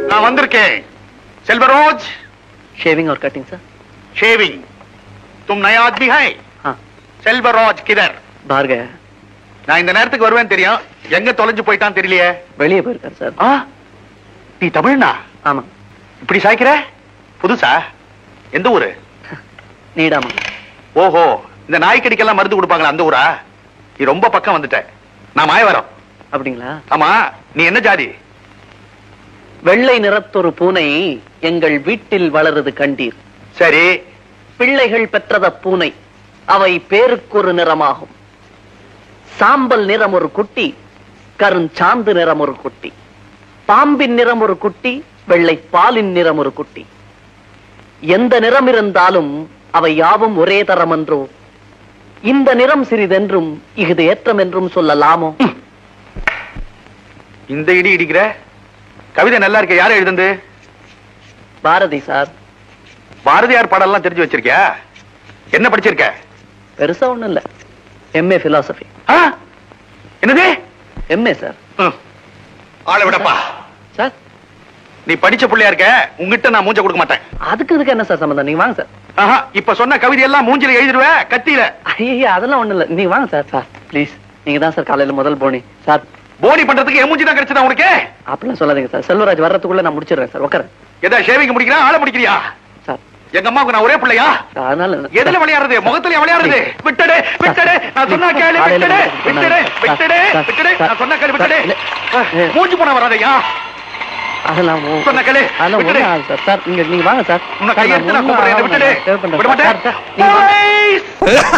நான் வந்திருக்கேன் செல்வராஜ் शेविंग और कटिंग सर शेविंग तुम नया आदमी है हाँ செல்வராஜ் किधर बाहर गया है நான் இந்த நேரத்துக்கு வருவேன் தெரியும் எங்க தொலைஞ்சு போயிட்டான் தெரியலையே வெளியே போயிருக்காரு சார் ஆ, நீ தமிழ்னா ஆமா இப்படி சாய்க்கிற புதுசா எந்த ஊரு நீடாமா ஓஹோ இந்த நாய்க்கடிக்கெல்லாம் மருந்து கொடுப்பாங்களா அந்த ஊரா நீ ரொம்ப பக்கம் வந்துட்ட நான் மாயவரம் அப்படிங்களா ஆமா நீ என்ன ஜாதி வெள்ளை நிறத்தொரு பூனை எங்கள் வீட்டில் வளருது கண்டீர் சரி பிள்ளைகள் பெற்றத பூனை அவை பேருக்கொரு நிறமாகும் சாம்பல் நிறம் ஒரு குட்டி கருஞ்சாந்து நிறம் ஒரு குட்டி பாம்பின் நிறம் ஒரு குட்டி வெள்ளை பாலின் நிறம் ஒரு குட்டி எந்த நிறம் இருந்தாலும் அவை யாவும் ஒரே தரம் என்றோ இந்த நிறம் சிறிதென்றும் இஃது ஏற்றம் என்றும் சொல்லலாமோ இந்த இடி இடிக்கிற கவிதை நல்லா இருக்க யாரு எழுதுந்து பாரதி சார் பாரதியார் பாடலாம் தெரிஞ்சு வச்சிருக்கியா என்ன படிச்சிருக்க பெருசா ஒண்ணும் இல்ல எம்ஏ பிலாசபி ஆ? என்னது எம்ஏ சார் ஆளை விடப்பா சார் நீ படிச்ச பிள்ளையா இருக்க உங்ககிட்ட நான் மூஞ்ச கொடுக்க மாட்டேன் அதுக்கு இதுக்கு என்ன சார் சம்பந்தம் நீங்க வாங்க சார் ஆஹா, இப்ப சொன்ன கவிதை எல்லாம் மூஞ்சில எழுதிடுவ கத்தியில ஐயா அதெல்லாம் ஒண்ணும் இல்ல நீங்க வாங்க சார் சார் ப்ளீஸ் நீங்க தான் சார் காலையில முதல் போனி சார் போனி பண்றதுக்கு என் மூஞ்சி தான் கிடைச்சதா உனக்கு அப்படிலாம் சொல்லாதீங்க சார் செல்வராஜ் வர்றதுக்குள்ள நான் முடிச்சிடுறேன் சார் உட்கார எதா ஷேவிங் முடிக்கிறா ஆளை முடிக்கிறியா சார் எங்க அம்மாவுக்கு நான் ஒரே பிள்ளையா அதனால எதுல விளையாடுறது முகத்துல விளையாடுறது விட்டடு விட்டடு நான் சொன்னா கேளு விட்டடு விட்டடு விட்டடு விட்டடு நான் சொன்னா கேளு விட்டடு மூஞ்சி போன வராதையா அதெல்லாம் சொன்ன கேளு அதெல்லாம் விட்டடு. ஒண்ணும் ஆகாது சார் சார் நீங்க வாங்க சார் உன்னை கையெடுத்து நான் ஒண்ணும் கூப்பிடுறேன் ஆகாது. விட்டடு தேவைப்படுறேன் விட சார். மாட்டேன் சார், நீங்க வாங்க. Boys!